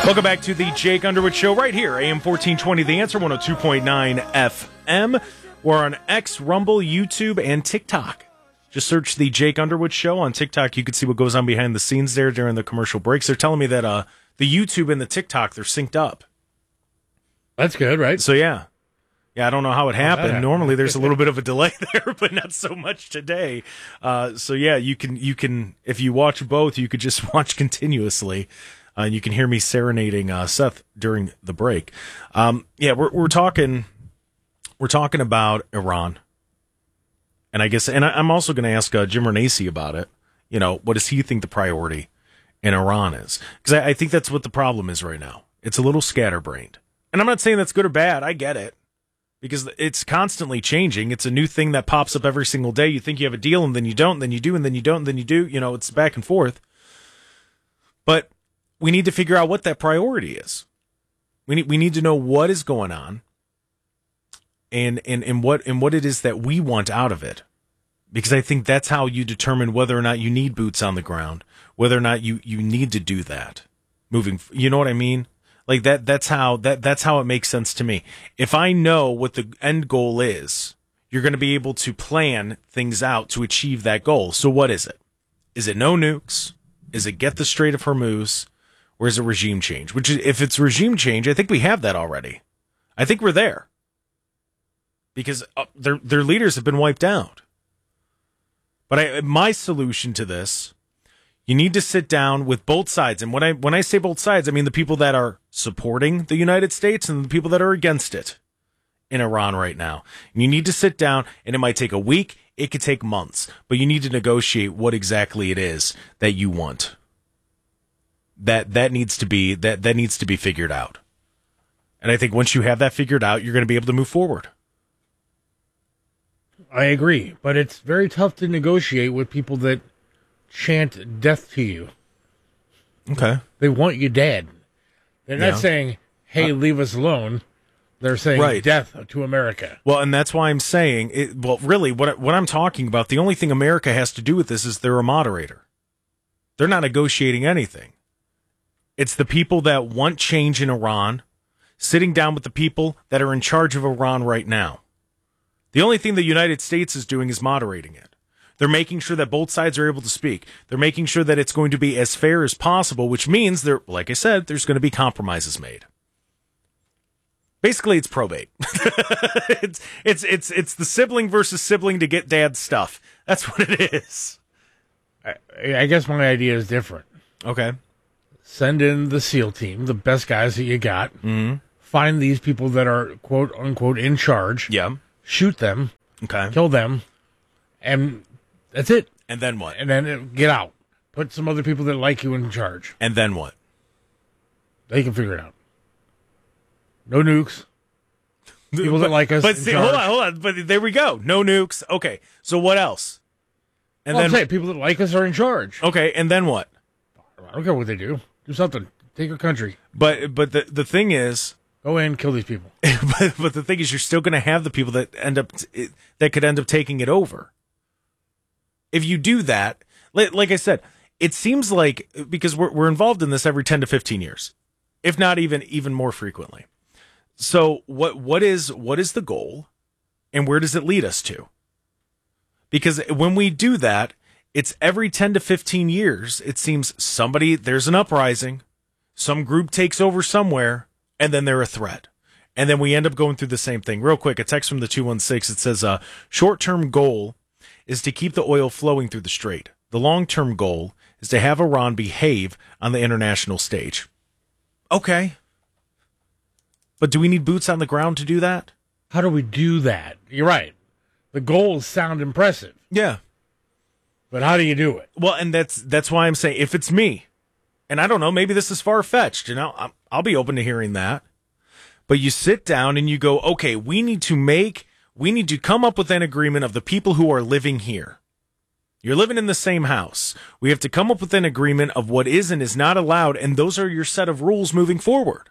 Welcome back to the Jake Underwood Show right here, AM 1420, The Answer, 102.9 FM. We're on X, Rumble, YouTube, and TikTok. Just search the Jake Underwood Show on TikTok. You can see what goes on behind the scenes there during the commercial breaks. They're telling me that the YouTube and the TikTok, they're synced up. That's good, right? So, yeah. Yeah, I don't know how it happened. Normally there's a little bit of a delay there, but not so much today. So, yeah, you can, if you watch both, you could just watch continuously. You can hear me serenading Seth during the break. Yeah, we're talking about Iran, and I guess, and I'm also going to ask Jim Renacci about it. You know, what does he think the priority in Iran is? Because I think that's what the problem is right now. It's a little scatterbrained, and I'm not saying that's good or bad. I get it because it's constantly changing. It's a new thing that pops up every single day. You think you have a deal, and then you don't, and then you do, and then you don't, and then you do. You know, it's back and forth, but we need to figure out what that priority is. We need to know what is going on and what it is that we want out of it. Because I think that's how you determine whether or not you need boots on the ground, whether or not you need to do that. You know what I mean? Like that's how it makes sense to me. If I know what the end goal is, you're going to be able to plan things out to achieve that goal. So what is it? Is it no nukes? Is it get the Strait of Hormuz? Or is it regime change? Which is, if it's regime change, I think we have that already. I think we're there. Because their leaders have been wiped out. But my solution to this, you need to sit down with both sides. And when I say both sides, I mean the people that are supporting the United States and the people that are against it in Iran right now. And you need to sit down, and it might take a week, it could take months. But you need to negotiate what exactly it is that you want. That needs to be figured out. And I think once you have that figured out, you're going to be able to move forward. I agree, but it's very tough to negotiate with people that chant death to you. Okay. They want you dead. They're not saying, hey, leave us alone. They're saying death to America. Well, and that's why I'm saying, really, what I'm talking about, the only thing America has to do with this is they're a moderator. They're not negotiating anything. It's the people that want change in Iran sitting down with the people that are in charge of Iran right now. The only thing the United States is doing is moderating it. They're making sure that both sides are able to speak. They're making sure that it's going to be as fair as possible, which means like I said, there's going to be compromises made. Basically, it's probate. it's the sibling versus sibling to get dad's stuff. That's what it is. I guess my idea is different. Okay. Send in the SEAL team, the best guys that you got. Mm-hmm. Find these people that are, quote, unquote, in charge. Yeah. Shoot them. Okay. Kill them. And that's it. And then what? And then get out. Put some other people that like you in charge. And then what? They can figure it out. No nukes. People that like us. But see, hold on. But there we go. No nukes. Okay. So what else? And then I'm saying people that like us are in charge. Okay. And then what? I don't care what they do. Do something. Take a country. But the thing is, go in and kill these people. but the thing is, you're still going to have the people that could end up taking it over. If you do that, like I said, it seems like, because we're involved in this every 10 to 15 years, if not even more frequently. So what is the goal, and where does it lead us to? Because when we do that, it's every 10 to 15 years, it seems there's an uprising, some group takes over somewhere, and then they're a threat. And then we end up going through the same thing. Real quick, a text from the 216, it says, short-term goal is to keep the oil flowing through the strait. The long-term goal is to have Iran behave on the international stage. Okay. But do we need boots on the ground to do that? How do we do that? You're right. The goals sound impressive. Yeah. But how do you do it? Well, and that's why I'm saying, if it's me, and I don't know, maybe this is far-fetched, I'll be open to hearing that. But you sit down and you go, okay, we need to come up with an agreement of the people who are living here. You're living in the same house. We have to come up with an agreement of what is and is not allowed, and those are your set of rules moving forward.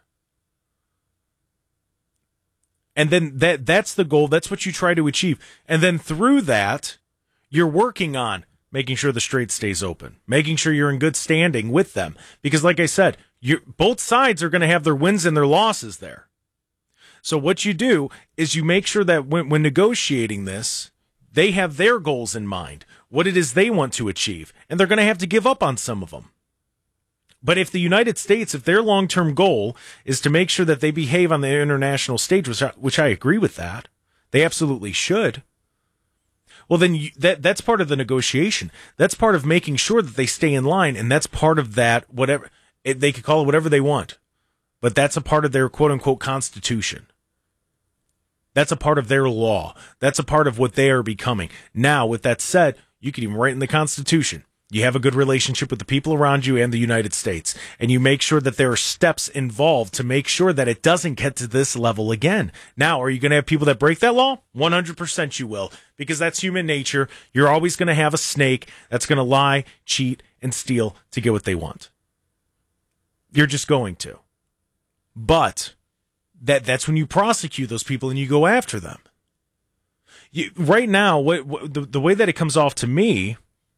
And then that's the goal. That's what you try to achieve. And then through that, you're working on making sure the strait stays open, making sure you're in good standing with them. Because like I said, Both sides are going to have their wins and their losses there. So what you do is you make sure that when negotiating this, they have their goals in mind, what it is they want to achieve, and they're going to have to give up on some of them. But if the United States, if their long-term goal is to make sure that they behave on the international stage, which I agree with that, they absolutely should. Well, then that's part of the negotiation. That's part of making sure that they stay in line, and that's part of that, whatever, they could call it whatever they want. But that's a part of their quote-unquote constitution. That's a part of their law. That's a part of what they are becoming. Now, with that said, you can even write in the Constitution, you have a good relationship with the people around you and the United States, and you make sure that there are steps involved to make sure that it doesn't get to this level again. Now, are you going to have people that break that law? 100% you will, because that's human nature. You're always going to have a snake that's going to lie, cheat, and steal to get what they want. You're just going to. But that's when you prosecute those people and you go after them. Right now, the way that it comes off to me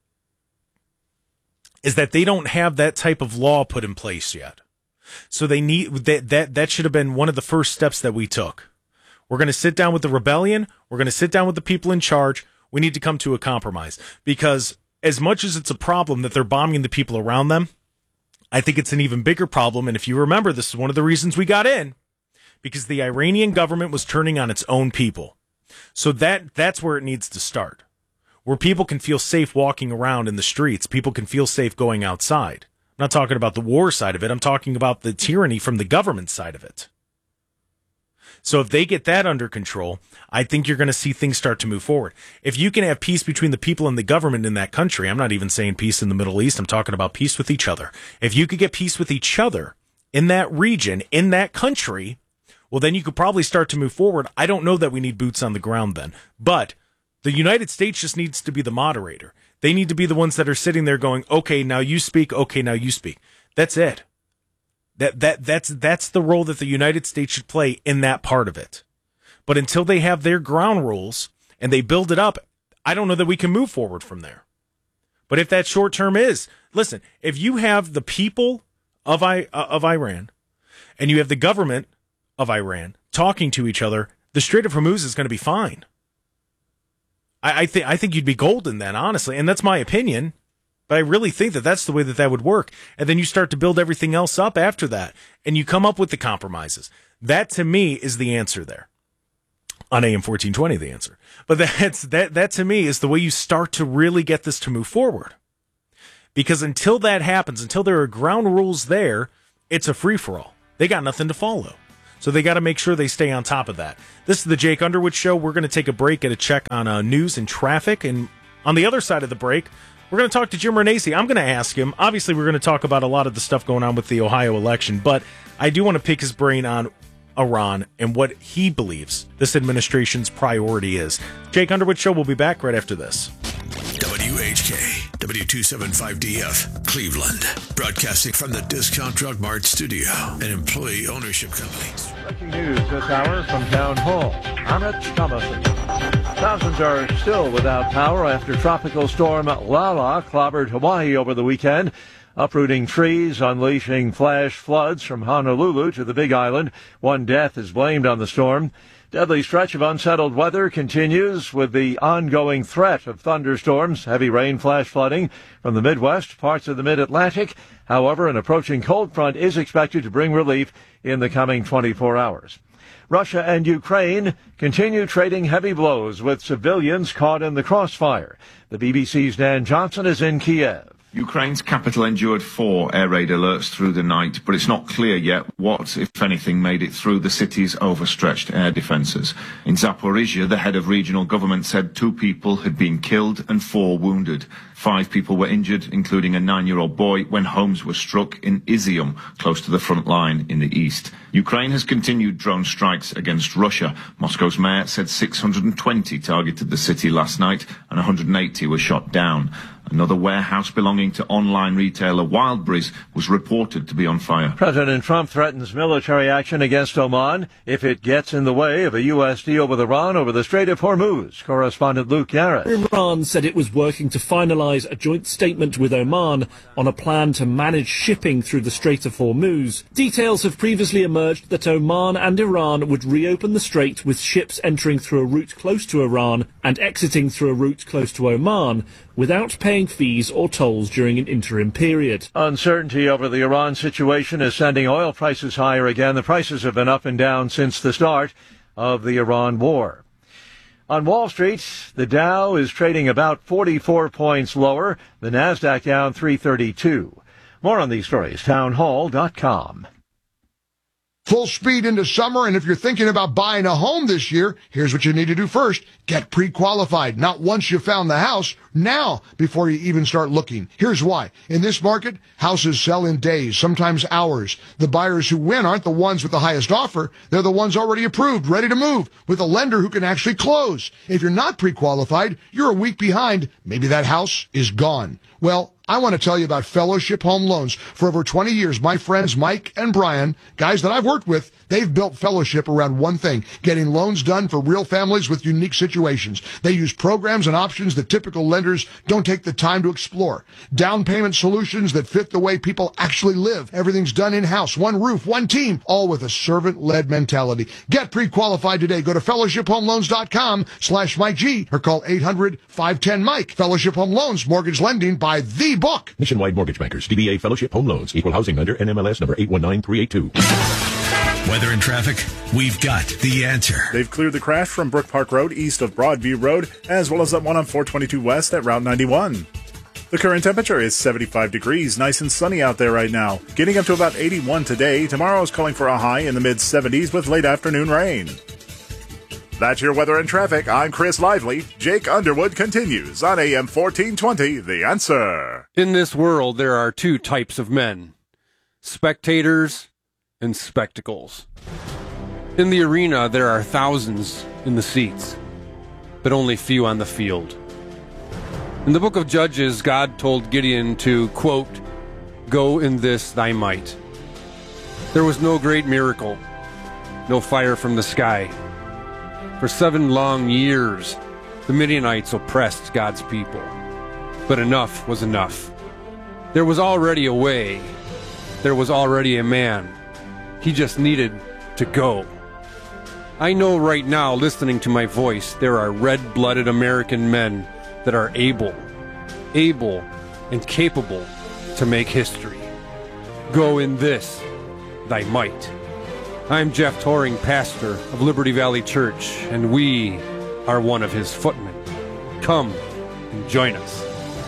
is that they don't have that type of law put in place yet. So they need that should have been one of the first steps that we took. We're going to sit down with the rebellion. We're going to sit down with the people in charge. We need to come to a compromise, because as much as it's a problem that they're bombing the people around them, I think it's an even bigger problem. And if you remember, this is one of the reasons we got in, because the Iranian government was turning on its own people. So that's where it needs to start, where people can feel safe walking around in the streets. People can feel safe going outside. I'm not talking about the war side of it. I'm talking about the tyranny from the government side of it. So if they get that under control, I think you're going to see things start to move forward. If you can have peace between the people and the government in that country, I'm not even saying peace in the Middle East, I'm talking about peace with each other. If you could get peace with each other in that region, in that country, well, then you could probably start to move forward. I don't know that we need boots on the ground then, but the United States just needs to be the moderator. They need to be the ones that are sitting there going, okay, now you speak. Okay, now you speak. That's it. That's the role that the United States should play in that part of it. But until they have their ground rules and they build it up, I don't know that we can move forward from there. But if that short term is, listen, if you have the people of Iran and you have the government of Iran talking to each other, the Strait of Hormuz is going to be fine. I think you'd be golden then, honestly, and that's my opinion. But I really think that that's the way that would work. And then you start to build everything else up after that, and you come up with the compromises. That, to me, is the answer there. On AM 1420, the answer. But that to me is the way you start to really get this to move forward. Because until that happens, until there are ground rules there, it's a free-for-all. They got nothing to follow. So they got to make sure they stay on top of that. This is the Jake Underwood Show. We're going to take a break, get a check on news and traffic. And on the other side of the break, we're going to talk to Jim Renacci. I'm going to ask him. Obviously, we're going to talk about a lot of the stuff going on with the Ohio election, but I do want to pick his brain on Iran and what he believes this administration's priority is. Jake Underwood Show will be back right after this. WHK, W275DF, Cleveland. Broadcasting from the Discount Drug Mart studio, an employee ownership company. Breaking news this hour from Town Hall. Amit Thomason. Thousands are still without power after Tropical Storm Lala clobbered Hawaii over the weekend, uprooting trees, unleashing flash floods from Honolulu to the Big Island. One death is blamed on the storm. Deadly stretch of unsettled weather continues with the ongoing threat of thunderstorms, heavy rain, flash flooding from the Midwest, parts of the Mid-Atlantic. However, an approaching cold front is expected to bring relief in the coming 24 hours. Russia and Ukraine continue trading heavy blows with civilians caught in the crossfire. The BBC's Dan Johnson is in Kiev. Ukraine's capital endured 4 air raid alerts through the night, but it's not clear yet what, if anything, made it through the city's overstretched air defences. In Zaporizhia, the head of regional government said 2 people had been killed and 4 wounded. 5 people were injured, including a 9-year-old boy, when homes were struck in Izium, close to the front line in the east. Ukraine has continued drone strikes against Russia. Moscow's mayor said 620 targeted the city last night and 180 were shot down. Another warehouse belonging to online retailer Wildberries was reported to be on fire. President Trump threatens military action against Oman if it gets in the way of a U.S. deal with Iran over the Strait of Hormuz. Correspondent Luke Garrett. Iran said it was working to finalize a joint statement with Oman on a plan to manage shipping through the Strait of Hormuz. Details have previously emerged that Oman and Iran would reopen the strait with ships entering through a route close to Iran and exiting through a route close to Oman without paying fees or tolls during an interim period. Uncertainty over the Iran situation is sending oil prices higher again. The prices have been up and down since the start of the Iran war. On Wall Street, the Dow is trading about 44 points lower. The Nasdaq down 332. More on these stories, townhall.com. Full speed into summer, and if you're thinking about buying a home this year, here's what you need to do first. Get pre-qualified. Not once you found the house, now, before you even start looking. Here's why. In this market, houses sell in days, sometimes hours. The buyers who win aren't the ones with the highest offer. They're the ones already approved, ready to move, with a lender who can actually close. If you're not pre-qualified, you're a week behind. Maybe that house is gone. Well, I want to tell you about Fellowship Home Loans. For over 20 years, my friends Mike and Brian, guys that I've worked with, they've built Fellowship around one thing, getting loans done for real families with unique situations. They use programs and options that typical lenders don't take the time to explore. Down payment solutions that fit the way people actually live. Everything's done in-house, one roof, one team, all with a servant-led mentality. Get pre-qualified today. Go to fellowshiphomeloans.com/Mike G or call 800-510-MIKE. Fellowship Home Loans, mortgage lending by the book. Nationwide Mortgage Bankers, DBA Fellowship Home Loans, Equal Housing Lender, NMLS number 819382. Weather and traffic, we've got the answer. They've cleared the crash from Brook Park Road east of Broadview Road, as well as that one on 422 west at Route 91. The current temperature is 75 degrees, nice and sunny out there right now. Getting up to about 81 today. Tomorrow is calling for a high in the mid-70s with late afternoon rain. That's your weather and traffic. I'm Chris Lively. Jake Underwood continues on AM 1420, The Answer. In this world, there are two types of men: spectators and spectacles. In the arena, there are thousands in the seats, but only few on the field. In the book of Judges, God told Gideon to, quote, "Go in this thy might." There was no great miracle, no fire from the sky. For 7 long years, the Midianites oppressed God's people. But enough was enough. There was already a way. There was already a man. He just needed to go. I know right now, listening to my voice, there are red-blooded American men that are able and capable to make history. Go in this, thy might. I'm Jeff Toring, pastor of Liberty Valley Church, and we are one of his footmen. Come and join us.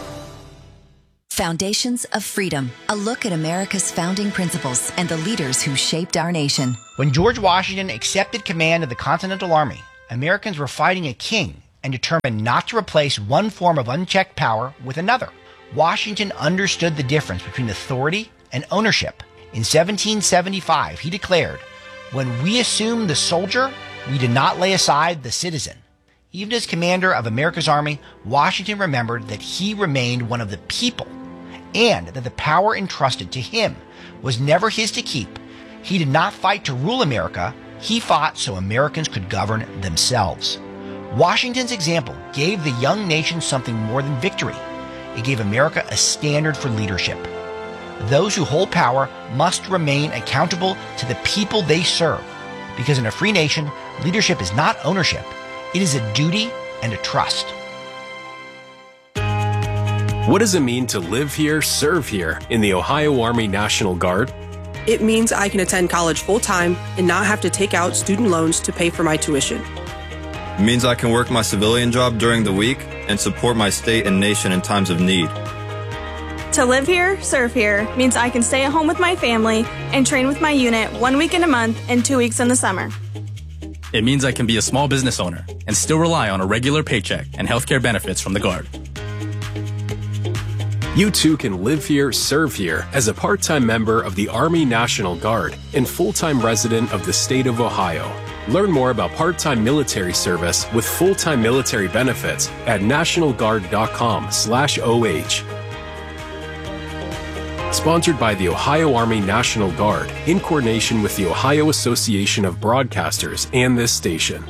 Foundations of Freedom, a look at America's founding principles and the leaders who shaped our nation. When George Washington accepted command of the Continental Army, Americans were fighting a king and determined not to replace one form of unchecked power with another. Washington understood the difference between authority and ownership. In 1775, he declared, "When we assumed the soldier, we did not lay aside the citizen." Even as commander of America's army, Washington remembered that he remained one of the people and that the power entrusted to him was never his to keep. He did not fight to rule America. He fought so Americans could govern themselves. Washington's example gave the young nation something more than victory. It gave America a standard for leadership. Those who hold power must remain accountable to the people they serve, because in a free nation, leadership is not ownership. It is a duty and a trust. What does it mean to live here, serve here in the Ohio Army National Guard? It means I can attend college full-time and not have to take out student loans to pay for my tuition. It means I can work my civilian job during the week and support my state and nation in times of need. To live here, serve here, means I can stay at home with my family and train with my unit 1 week in a month and 2 weeks in the summer. It means I can be a small business owner and still rely on a regular paycheck and healthcare benefits from the Guard. You too can live here, serve here as a part-time member of the Army National Guard and full-time resident of the state of Ohio. Learn more about part-time military service with full-time military benefits at nationalguard.com/OH. Sponsored by the Ohio Army National Guard in coordination with the Ohio Association of Broadcasters and this station.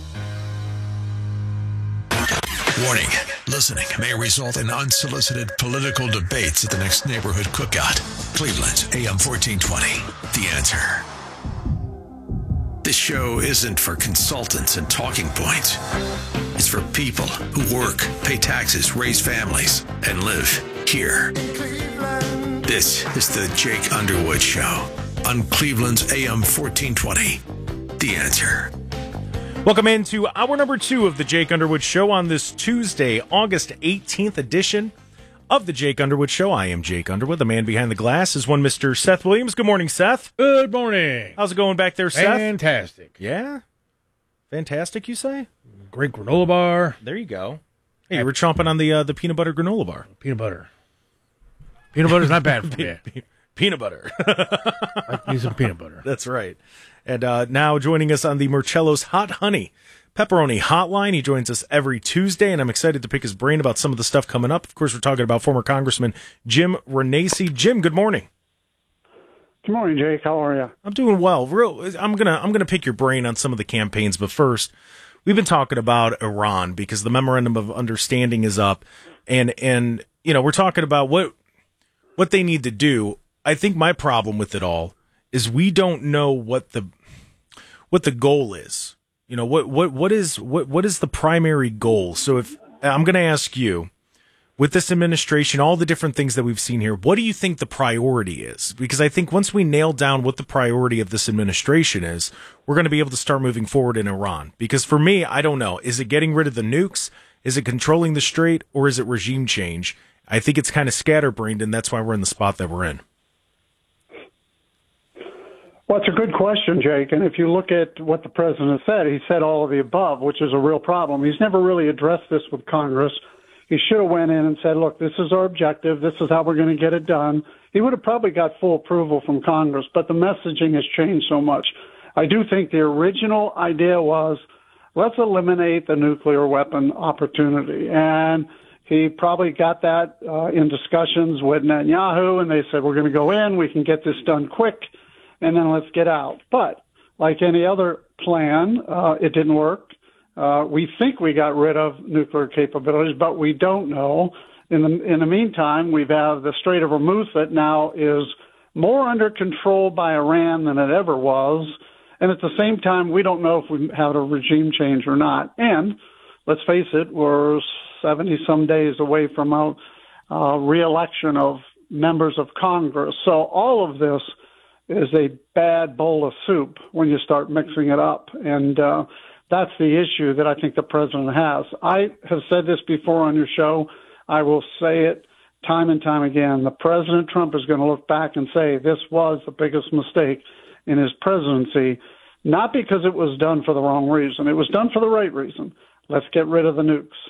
Warning. Listening may result in unsolicited political debates at the next neighborhood cookout. Cleveland's AM 1420. The Answer. This show isn't for consultants and talking points. It's for people who work, pay taxes, raise families, and live here. This is the Jake Underwood Show on Cleveland's AM 1420. The Answer. Welcome into hour number 2 of the Jake Underwood Show on this Tuesday, August 18th edition of the Jake Underwood Show. I am Jake Underwood. The man behind the glass is one Mr. Seth Williams. Good morning, Seth. Good morning. How's it going back there, Seth? Fantastic. Yeah? Fantastic, you say? Great granola bar. There you go. Hey, you were chomping on the peanut butter granola bar. Peanut butter. Peanut butter's not bad for me. Peanut butter. I need some peanut butter. That's right. And now joining us on the Marcello's Hot Honey Pepperoni Hotline. He joins us every Tuesday, and I'm excited to pick his brain about some of the stuff coming up. Of course, we're talking about former Congressman Jim Renacci. Jim, good morning. Good morning, Jake. How are you? I'm doing well. I'm gonna pick your brain on some of the campaigns, but first, we've been talking about Iran because the memorandum of understanding is up, and you know we're talking about what they need to do. I think my problem with it all is we don't know what the goal is. You know, what is the primary goal? So if I'm going to ask you, with this administration, all the different things that we've seen here, what do you think the priority is? Because I think once we nail down what the priority of this administration is, we're going to be able to start moving forward in Iran. Because for me, I don't know. Is it getting rid of the nukes? Is it controlling the strait? Or is it regime change? I think it's kind of scatterbrained, and that's why we're in the spot that we're in. Well, it's a good question, Jake. And if you look at what the president said, he said all of the above, which is a real problem. He's never really addressed this with Congress. He should have went in and said, look, this is our objective. This is how we're going to get it done. He would have probably got full approval from Congress, but the messaging has changed so much. I do think the original idea was, let's eliminate the nuclear weapon opportunity. And he probably got that in discussions with Netanyahu, and they said, we're going to go in, we can get this done quick, and then let's get out. But like any other plan, it didn't work. We think we got rid of nuclear capabilities, but we don't know. In the meantime, we've had the Strait of Hormuz that now is more under control by Iran than it ever was. And at the same time, we don't know if we have a regime change or not. And let's face it, we're 70-some days away from a re-election of members of Congress. So all of this is a bad bowl of soup when you start mixing it up. And that's the issue that I think the president has. I have said this before on your show. I will say it time and time again. The President Trump is going to look back and say this was the biggest mistake in his presidency, not because it was done for the wrong reason. It was done for the right reason. Let's get rid of the nukes.